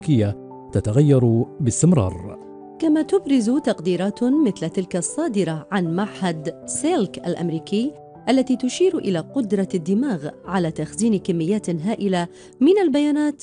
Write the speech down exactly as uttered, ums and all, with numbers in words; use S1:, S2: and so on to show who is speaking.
S1: الأمريكية تتغير باستمرار.
S2: كما تبرز تقديرات مثل تلك الصادرة عن معهد سيلك الأمريكي التي تشير إلى قدرة الدماغ على تخزين كميات هائلة من البيانات